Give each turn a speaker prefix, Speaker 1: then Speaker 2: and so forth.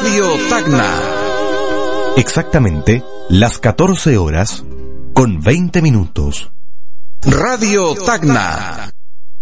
Speaker 1: Radio Tacna.
Speaker 2: Exactamente las 14 horas con 20 minutos.
Speaker 1: Radio Tacna.